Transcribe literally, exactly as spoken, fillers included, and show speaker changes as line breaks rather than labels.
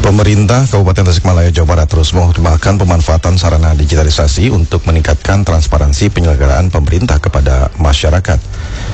Pemerintah Kabupaten Tasikmalaya, Jawa Barat terus mengoptimalkan pemanfaatan sarana digitalisasi untuk meningkatkan transparansi penyelenggaraan pemerintah kepada masyarakat.